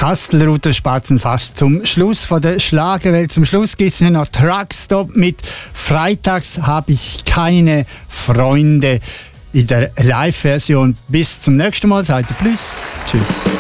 Kastelruther Spatzen fast zum Schluss von der Schlagerwelt. Zum Schluss gibt es noch Truckstop mit Freitags habe ich keine Freunde in der Live-Version. Bis zum nächsten Mal. Seid ihr Plus. Tschüss.